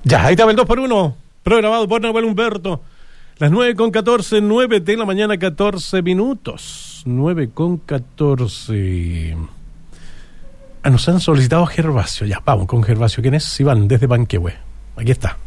Ya, ahí estaba el 2x1, programado por Nahuel Humberto. Las 9:14, 9 de la mañana, 14 minutos. 9:14. Nos han solicitado a Gervasio. Ya, vamos con Gervasio. ¿Quién es? Iván, desde Panquehue. Aquí está.